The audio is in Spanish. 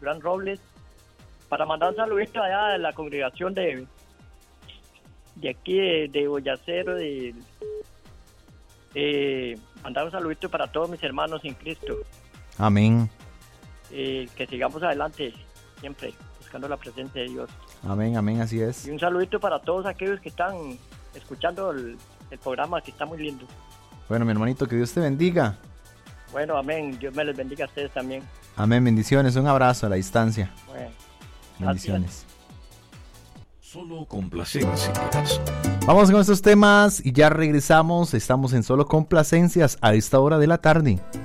Gran Robles, para mandar un saludito allá de la congregación de aquí de Boyacero, mandar un saludito para todos mis hermanos en Cristo. Amén. Que sigamos adelante siempre buscando la presencia de Dios. Amén, amén, así es. Y un saludito para todos aquellos que están escuchando el programa, que está muy lindo. Bueno, mi hermanito, que Dios te bendiga. Bueno, amén. Dios me les bendiga a ustedes también. Amén, bendiciones. Un abrazo a la distancia. Bueno, bendiciones. Solo complacencias. Vamos con estos temas y ya regresamos. Estamos en Solo Complacencias a esta hora de la tarde.